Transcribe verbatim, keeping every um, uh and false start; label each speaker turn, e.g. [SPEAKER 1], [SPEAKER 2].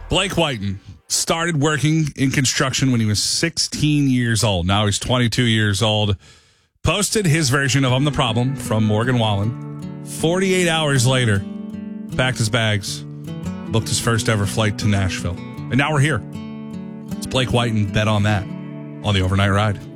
[SPEAKER 1] Blake Whiten started working in construction when he was sixteen years old. Now he's twenty-two years old. Posted his version of I'm the Problem from Morgan Wallen. forty-eight hours later, packed his bags, booked his first ever flight to Nashville. And now we're here. It's Blake Whiten. Bet on that on the Overnight Ride.